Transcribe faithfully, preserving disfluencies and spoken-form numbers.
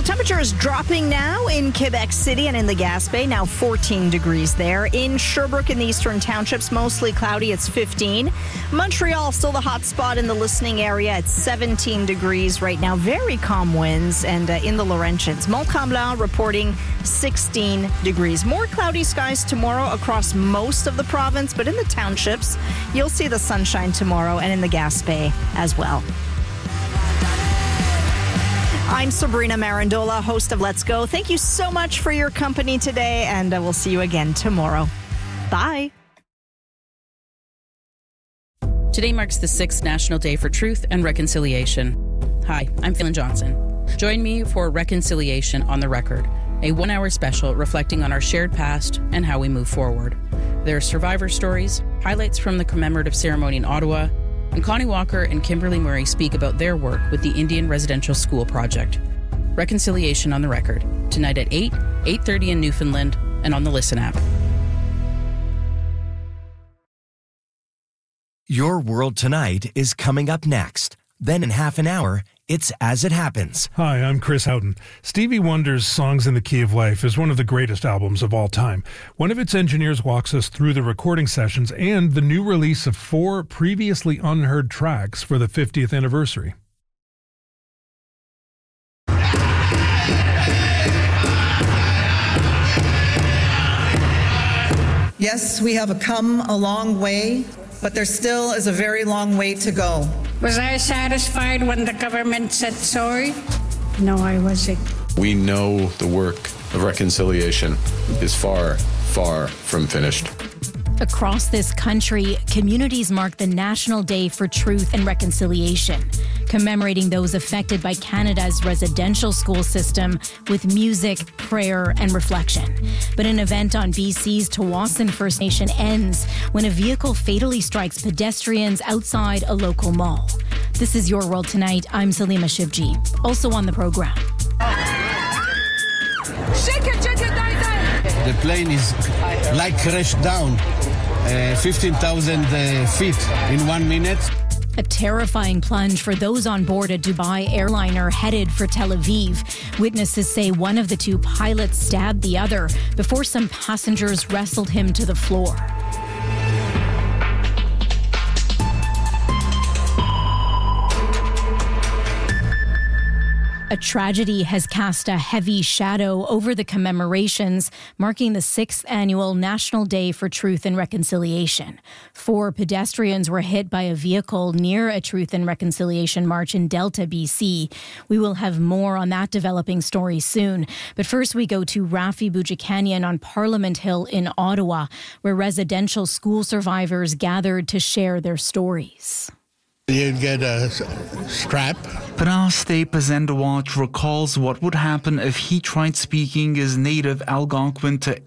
Temperature is dropping now in Quebec City and in the Gaspé, now fourteen degrees there. In Sherbrooke and the Eastern Townships, mostly cloudy, it's fifteen. Montreal, still the hot spot in the listening area at seventeen degrees right now. Very calm winds. And uh, in the Laurentians, Mont-Tremblant reporting sixteen degrees. More cloudy skies tomorrow across most of the province, but in the townships, you'll see the sunshine tomorrow and in the Gaspé as well. I'm Sabrina Marandola, host of Let's Go. Thank you so much for your company today, and uh, we'll see you again tomorrow. Bye. Today marks the sixth National Day for Truth and Reconciliation. Hi, I'm Phelan Johnson. Join me for Reconciliation on the Record, a one-hour special reflecting on our shared past and how we move forward. There are survivor stories, highlights from the commemorative ceremony in Ottawa, and Connie Walker and Kimberly Murray speak about their work with the Indian Residential School Project. Reconciliation on the Record, tonight at eight, eight thirty in Newfoundland, and on the Listen app. Your World Tonight is coming up next. Then in half an hour, it's As It Happens. Hi, I'm Chris Houghton. Stevie Wonder's Songs in the Key of Life is one of the greatest albums of all time. One of its engineers walks us through the recording sessions and the new release of four previously unheard tracks for the fiftieth anniversary. Yes, we have come a long way, but there still is a very long way to go. Was I satisfied when the government said sorry? No, I wasn't. We know the work of reconciliation is far, far from finished. Across this country, communities mark the National Day for Truth and Reconciliation, commemorating those affected by Canada's residential school system with music, prayer, and reflection. But an event on B C's Tawasin First Nation ends when a vehicle fatally strikes pedestrians outside a local mall. This is Your World Tonight. I'm Salima Shivji. Also on the program. The plane is like crashed down uh, fifteen thousand uh, feet in one minute. A terrifying plunge for those on board a Dubai airliner headed for Tel Aviv. Witnesses say one of the two pilots stabbed the other before some passengers wrestled him to the floor. A tragedy has cast a heavy shadow over the commemorations marking the sixth annual National Day for Truth and Reconciliation. Four pedestrians were hit by a vehicle near a Truth and Reconciliation march in Delta, B C. We will have more on that developing story soon. But first we go to Rafi Boudjikanian on Parliament Hill in Ottawa, where residential school survivors gathered to share their stories. You get a strap. Praste Pazendawat recalls what would happen if he tried speaking his native Algonquin to